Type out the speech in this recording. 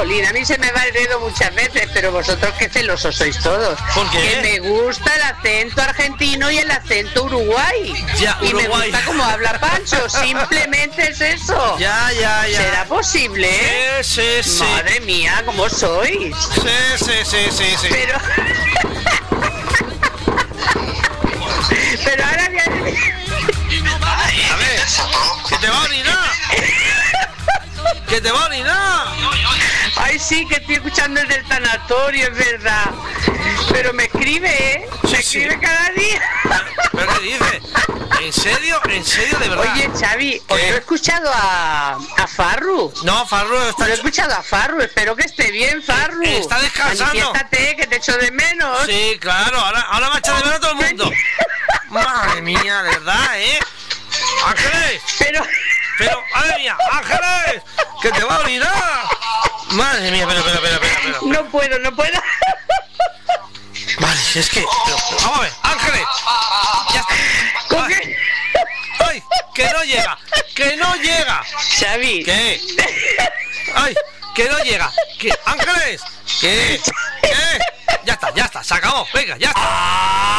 Jolín, a mí se me va el dedo muchas veces, pero vosotros qué celosos sois todos. ¿Por qué? Que me gusta el acento argentino y el acento uruguay. Ya, y Uruguay. me gusta cómo habla Pancho, simplemente es eso. Ya. ¿Será posible? Sí. Madre mía, ¿cómo sois? Sí. Pero... Pero ahora ya... A ver, que te va a orinar. Que te va a orinar. Ay, sí, que estoy escuchando el del tanatorio, es verdad. Pero me escribe, ¿eh? Sí, Me escribe cada día. ¿Pero qué dices? ¿En serio, de verdad? Oye, Xavi, hoy no he escuchado a Farru. No, Farru está... No he escuchado a Farru, espero que esté bien, Farru. Está descansando. Manifiéstate, que te echo de menos. Sí, claro, ahora me echa de menos todo el mundo. Madre mía, de verdad, ¿eh? ¡Ángeles! Pero, madre mía, Ángeles, que te va a orinar. Madre mía, pero. no puedo. Vale, es que... pero, vamos a ver, Ángeles. Ya está. ¿Con qué? ¡Ay! ¡Que no llega! Xavi. ¿Qué? ¡Ay! ¡Que no llega! ¿Qué? ¡Ángeles! ¿Qué? Ya está, se acabó. Venga, ya está.